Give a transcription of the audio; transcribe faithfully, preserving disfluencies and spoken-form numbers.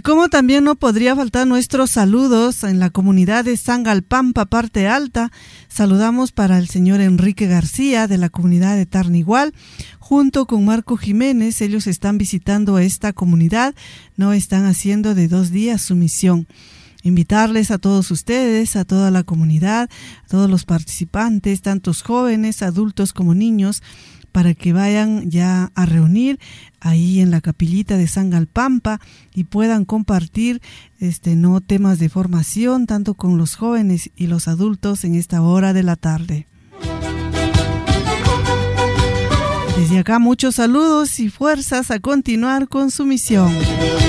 Y como también no podría faltar nuestros saludos en la comunidad de Sangalpampa, parte alta. Saludamos para el señor Enrique García de la comunidad de Tarnigual, junto con Marco Jiménez. Ellos están visitando esta comunidad, no están haciendo de dos días su misión. Invitarles a todos ustedes, a toda la comunidad, a todos los participantes, tantos jóvenes, adultos como niños, para que vayan ya a reunir ahí en la capillita de Sangalpampa y puedan compartir este no temas de formación tanto con los jóvenes y los adultos en esta hora de la tarde. Desde acá muchos saludos y fuerzas a continuar con su misión.